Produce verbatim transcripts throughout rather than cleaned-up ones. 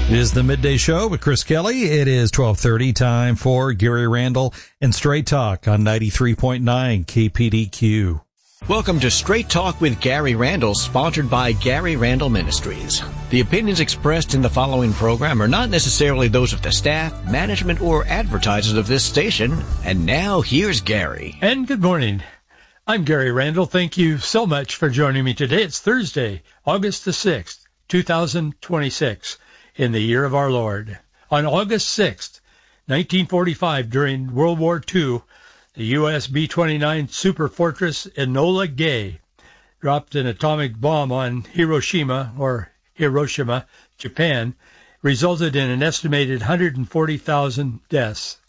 It is the Midday Show with Chris Kelly. It is twelve thirty, time for Gary Randall and Straight Talk on ninety-three point nine K P D Q. Welcome to Straight Talk with Gary Randall, sponsored by Gary Randall Ministries. The opinions expressed in the following program are not necessarily those of the staff, management, or advertisers of this station. And now, here's Gary. And good morning. I'm Gary Randall. Thank you so much for joining me today. It's Thursday, August the sixth, two thousand twenty-six. In the year of our Lord. On August sixth, nineteen forty-five, during World War Two, the U S B twenty-nine superfortress Enola Gay dropped an atomic bomb on Hiroshima, or Hiroshima, Japan, resulted in an estimated one hundred forty thousand deaths.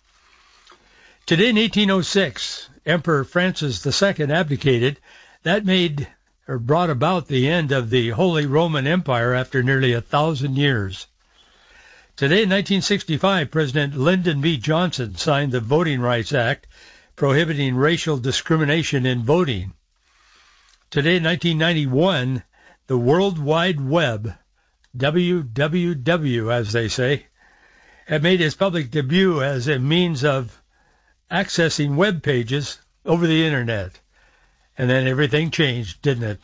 Today in eighteen oh six, Emperor Francis the Second abdicated. That made or brought about the end of the Holy Roman Empire after nearly a thousand years. Today in nineteen sixty-five, President Lyndon B. Johnson signed the Voting Rights Act, prohibiting racial discrimination in voting. Today in nineteen ninety-one, the World Wide Web, W W W as they say, had made its public debut as a means of accessing web pages over the Internet. And then everything changed, didn't it?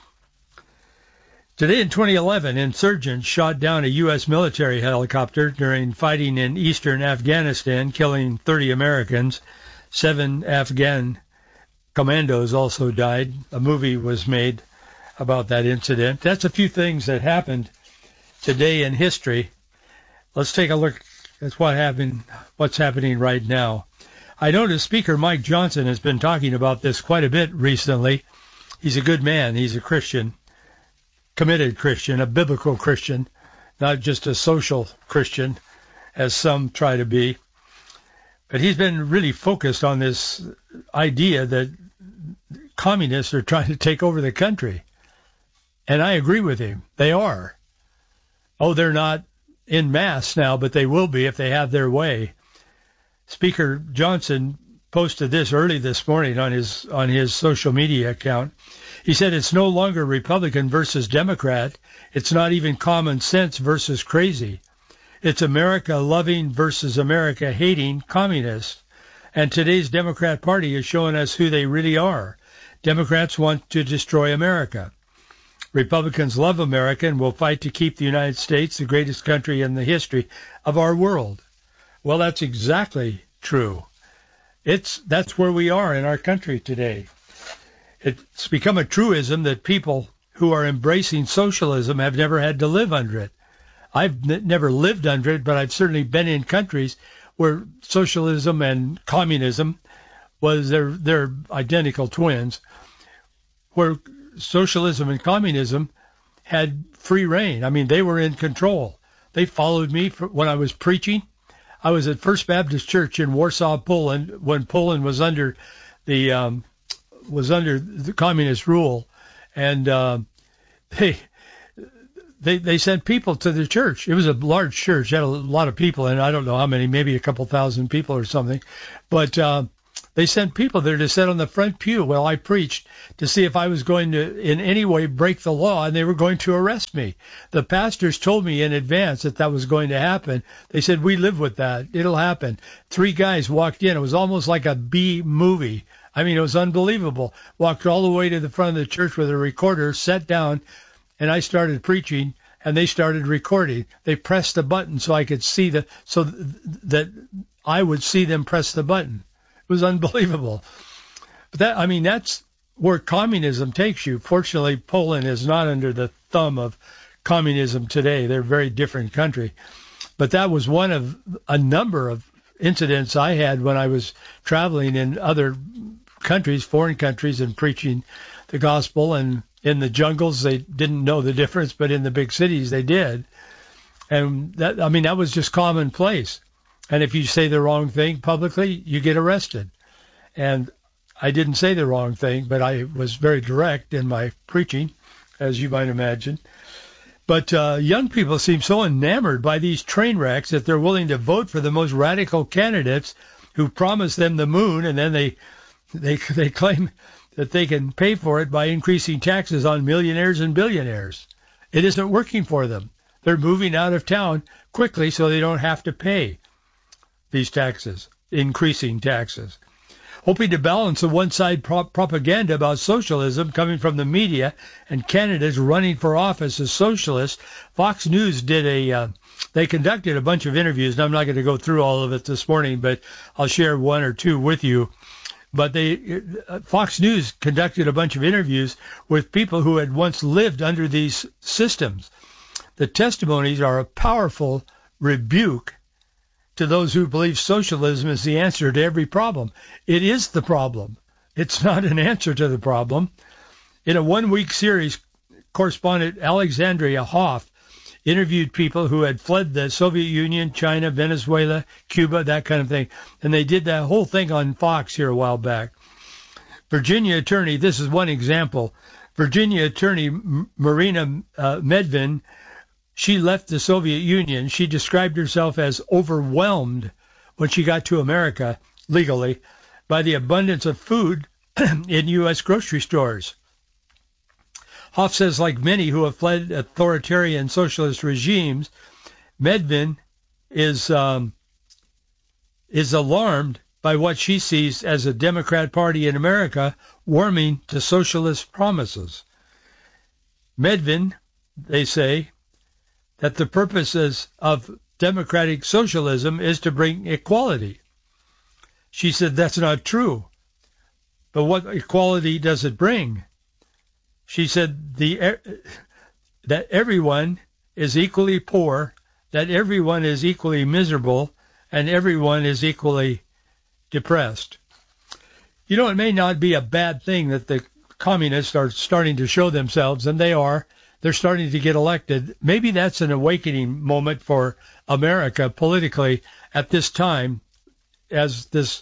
Today in twenty eleven, insurgents shot down a U S military helicopter during fighting in eastern Afghanistan, killing thirty Americans. Seven Afghan commandos also died. A movie was made about that incident. That's a few things that happened today in history. Let's take a look at what happened, what's happening right now. I noticed Speaker Mike Johnson has been talking about this quite a bit recently. He's a good man. He's a Christian, committed Christian, a biblical Christian, not just a social Christian, as some try to be. But he's been really focused on this idea that communists are trying to take over the country. And I agree with him. They are. Oh, they're not en masse now, but they will be if they have their way. Speaker Johnson posted this early this morning on his on his social media account. He said it's no longer Republican versus Democrat. It's not even common sense versus crazy. It's America loving versus America hating communists. And today's Democrat Party is showing us who they really are. Democrats want to destroy America. Republicans love America and will fight to keep the United States the greatest country in the history of our world. Well, that's exactly true. It's that's where we are in our country today. It's become a truism that people who are embracing socialism have never had to live under it. I've n- never lived under it, but I've certainly been in countries where socialism and communism was they're they're identical twins, where socialism and communism had free reign. I mean, they were in control. They followed me for, when I was preaching. I was at First Baptist Church in Warsaw, Poland, when Poland was under the um, was under the communist rule, and uh, they they they sent people to the church. It was a large church, it had a lot of people, and I don't know how many, maybe a couple thousand people or something, but uh, they sent people there to sit on the front pew while I preached to see if I was going to in any way break the law, and they were going to arrest me. The pastors told me in advance that that was going to happen. They said, we live with that. It'll happen. Three guys walked in. It was almost like a B movie. I mean, it was unbelievable. Walked all the way to the front of the church with a recorder, sat down, and I started preaching, and they started recording. They pressed the button so I could see the, so th- that I would see them press the button. It was unbelievable. But that, I mean, that's where communism takes you. Fortunately, Poland is not under the thumb of communism today. They're a very different country. But that was one of a number of incidents I had when I was traveling in other countries, foreign countries, and preaching the gospel. And in the jungles, they didn't know the difference, but in the big cities, they did. And that, I mean, that was just commonplace. And if you say the wrong thing publicly, you get arrested. And I didn't say the wrong thing, but I was very direct in my preaching, as you might imagine. But uh, young people seem so enamored by these train wrecks that they're willing to vote for the most radical candidates who promise them the moon, and then they they they claim that they can pay for it by increasing taxes on millionaires and billionaires. It isn't working for them. they're moving out of town quickly so they don't have to pay these taxes, increasing taxes. Hoping to balance the one-side pro- propaganda about socialism coming from the media and candidates running for office as socialists, Fox News did a, uh, they conducted a bunch of interviews, and I'm not going to go through all of it this morning, but I'll share one or two with you. But they, uh, Fox News conducted a bunch of interviews with people who had once lived under these systems. The testimonies are a powerful rebuke to those who believe socialism is the answer to every problem. It is the problem. It's not an answer to the problem. In a one-week series, correspondent Alexandria Hoff interviewed people who had fled the Soviet Union, China, Venezuela, Cuba, that kind of thing. And they did that whole thing on Fox here a while back. Virginia attorney, this is one example. Virginia attorney Marina uh, Medvin, she left the Soviet Union. She described herself as overwhelmed when she got to America legally by the abundance of food in U S grocery stores. Hoff says, like many who have fled authoritarian socialist regimes, Medvin is um, is alarmed by what she sees as a Democrat Party in America warming to socialist promises. Medvin, they say, that the purposes of democratic socialism is to bring equality. She said that's not true. But what equality does it bring? She said the that everyone is equally poor, that everyone is equally miserable, and everyone is equally depressed. You know, it may not be a bad thing that the communists are starting to show themselves, and they are. They're starting to get elected. Maybe that's an awakening moment for America politically at this time, as this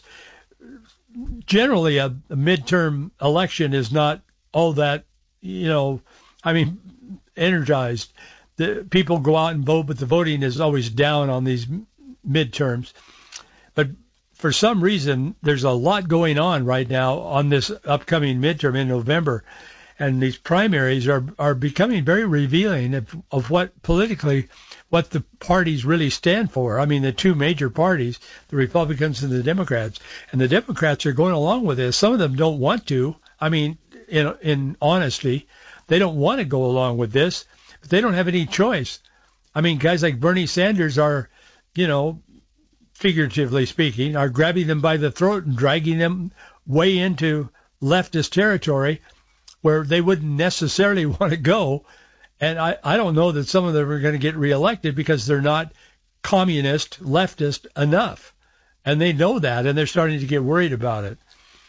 generally a, a midterm election is not all that, you know, I mean, energized. The people go out and vote, but the voting is always down on these midterms. But for some reason, there's a lot going on right now on this upcoming midterm in November. And these primaries are, are becoming very revealing of, of what politically, what the parties really stand for. I mean, the two major parties, the Republicans and the Democrats. And the Democrats are going along with this. Some of them don't want to. I mean, in, in honesty, they don't want to go along with this, but they don't have any choice. I mean, guys like Bernie Sanders are, you know, figuratively speaking, are grabbing them by the throat and dragging them way into leftist territory where they wouldn't necessarily want to go. And I, I don't know that some of them are going to get reelected because they're not communist, leftist enough. And they know that, and they're starting to get worried about it.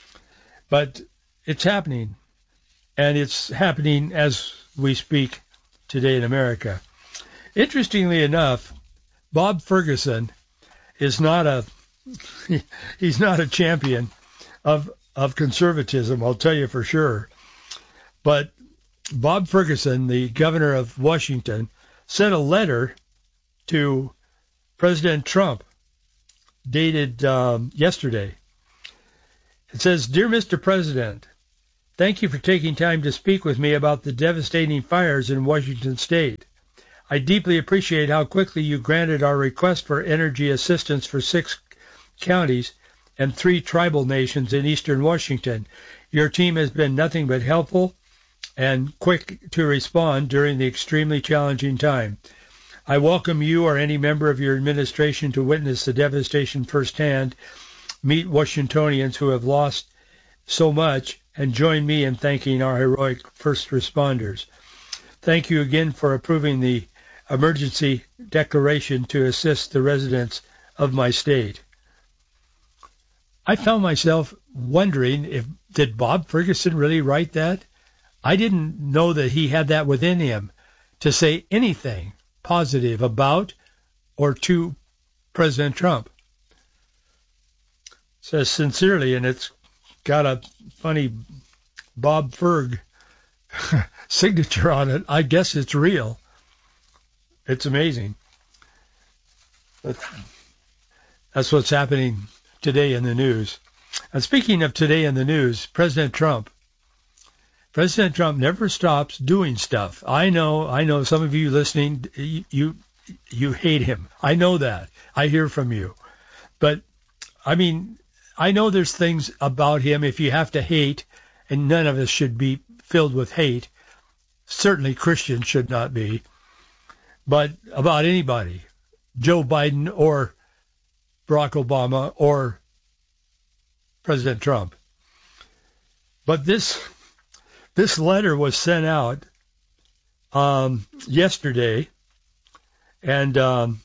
But it's happening, and it's happening as we speak today in America. Interestingly enough, Bob Ferguson is not a he's not a champion of of conservatism, I'll tell you for sure. But Bob Ferguson, the governor of Washington, sent a letter to President Trump dated um, yesterday. It says, "Dear Mister President, thank you for taking time to speak with me about the devastating fires in Washington State. I deeply appreciate how quickly you granted our request for energy assistance for six counties and three tribal nations in eastern Washington. Your team has been nothing but helpful and quick to respond during the extremely challenging time. I welcome you or any member of your administration to witness the devastation firsthand, meet Washingtonians who have lost so much, and join me in thanking our heroic first responders. Thank you again for approving the emergency declaration to assist the residents of my state." I found myself wondering if, did Bob Ferguson really write that? I didn't know that he had that within him to say anything positive about or to President Trump. It says sincerely, and it's got a funny Bob Ferg signature on it. I guess it's real. It's amazing. But that's what's happening today in the news. And speaking of today in the news, President Trump. President Trump never stops doing stuff. I know, I know some of you listening, you, you, you hate him. I know that. I hear from you. But, I mean, I know there's things about him if you have to hate, and none of us should be filled with hate. Certainly Christians should not be. But about anybody, Joe Biden or Barack Obama or President Trump. But this this letter was sent out um, yesterday, and um,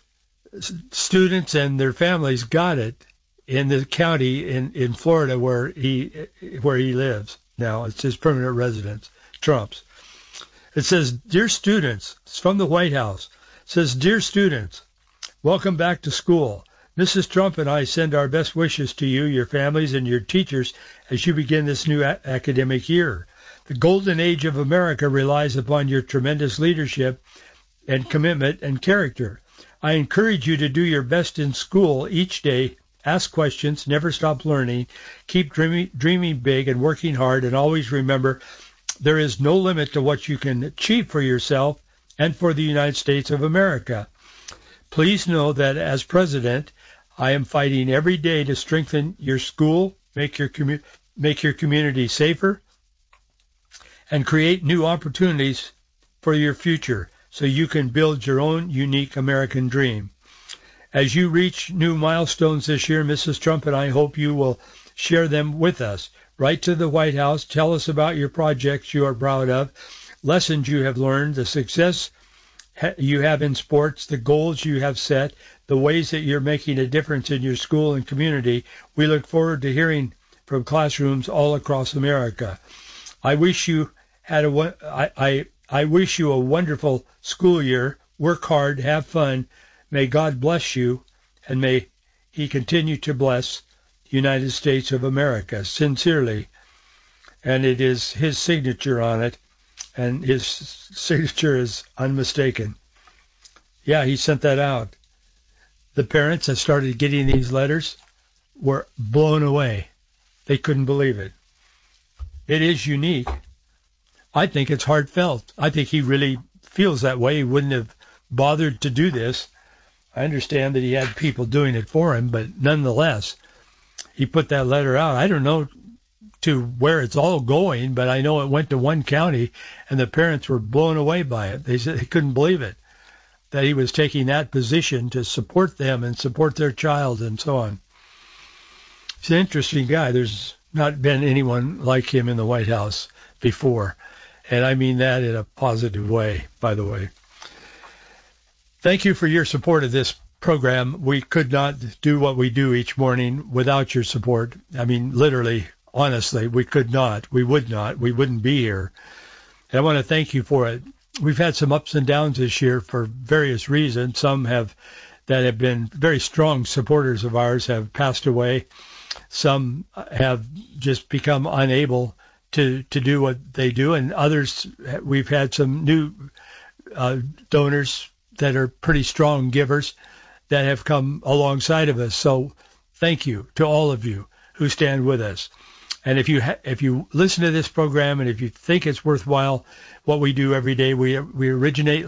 students and their families got it in the county in, in Florida where he where he lives now. It's his permanent residence, Trump's. It says, "Dear students," it's from the White House. It says, "Dear students, welcome back to school. Missus Trump and I send our best wishes to you, your families, and your teachers as you begin this new a- academic year. The golden age of America relies upon your tremendous leadership and commitment and character. I encourage you to do your best in school each day. Ask questions, never stop learning, keep dreaming, dreaming big and working hard, and always remember there is no limit to what you can achieve for yourself and for the United States of America. Please know that as president, I am fighting every day to strengthen your school, make your commu- make your community safer, and create new opportunities for your future so you can build your own unique American dream. As you reach new milestones this year, Missus Trump and I hope you will share them with us. Write to the White House. Tell us about your projects you are proud of, lessons you have learned, the success you have in sports, the goals you have set, the ways that you're making a difference in your school and community. We look forward to hearing from classrooms all across America. I wish you had a I, I, I wish you a wonderful school year. Work hard, have fun. May God bless you, and may He continue to bless the United States of America. Sincerely. And it is his signature on it, and his signature is unmistakable. Yeah, he sent that out. The parents that started getting these letters were blown away. They couldn't believe it. It is unique. I think it's heartfelt. I think he really feels that way. He wouldn't have bothered to do this. I understand that he had people doing it for him, but nonetheless, he put that letter out. I don't know to where it's all going, but I know it went to one county, and the parents were blown away by it. They said they couldn't believe it, that he was taking that position to support them and support their child and so on. He's an interesting guy. There's not been anyone like him in the White House before, and I mean that in a positive way, by the way. Thank you for your support of this program. We could not do what we do each morning without your support. I mean, literally, honestly, we could not. We would not. We wouldn't be here. And I want to thank you for it. We've had some ups and downs this year for various reasons. Some have that have been very strong supporters of ours have passed away. Some have just become unable to, to do what they do. And others, we've had some new uh, donors that are pretty strong givers that have come alongside of us. So thank you to all of you who stand with us. And if you ha- if you listen to this program and if you think it's worthwhile what we do every day, we we originate